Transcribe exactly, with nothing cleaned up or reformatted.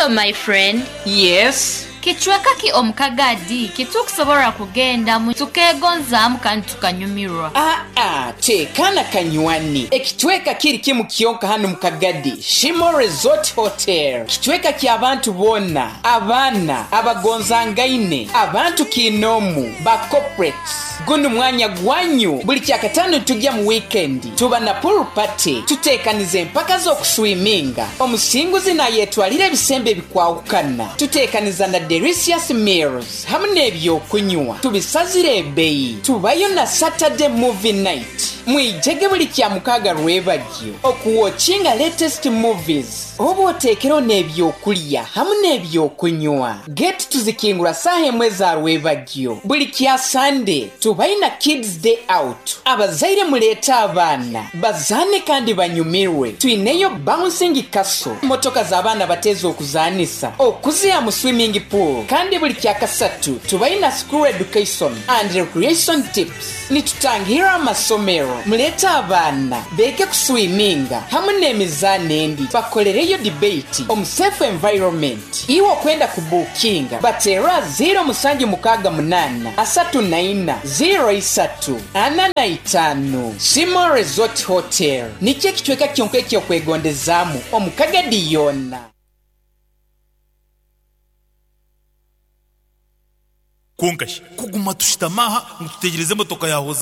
Hello my friend. Yes. Kichweka ki omukagadi kitukusobola kugenda mu tukegonzaamu kandi tukanyumirwa. Ah ah, tekana kanywani. Ekitweka kiri kimu kiyonka hano mukagadi. Shimo Resort Hotel. Kitweka ki abantu bonna, abana, abagonzangaine, abantu kinomu, ba corporates. Guno mwanya gwanyu buli kyakatano tujja mu weekend. Tuba na pool party. Tutekanize mpaka z'okuswiminga. Omusinguzi naye twalira ebisembe bikwawukana. Tutekaniza na delicious meals hamwe n'ebyokunywa tubisazire ebbeeyi. Tubayo na Saturday movie night mwijege buli kya mukaaga lwebajjo okuwatchinga latest movies oba oteekero n'ebyokulya hamwe n'ebyokunywa. Get tuzikingula saha mwezi lwebajjo buli kya Sunday. Tubayo na kids day out abazaire muleeta abaana bazaane kandi banyumirwe. Tuineyo bouncing castle motoka z'abaana bateeza okuzaanisa okuzia mu swimming pool kandi buli kya kasatu tubayo na school education and recreation tips. Nitutangira amasomero muleeta abaana beeke kuswiminga hamwe n'emizaano endi bakolereyo debate on safe environment. Iwo kwenda kubukinga batera zero musanju mukaga munana asatu na ina zero isatu ana na itano. Shimo Resort Hotel niche kitweka kyonke kyo kwegondezaamu omukagadi yonna. Konkashi kuguma tushitamaha ngutegereze motoka yahoze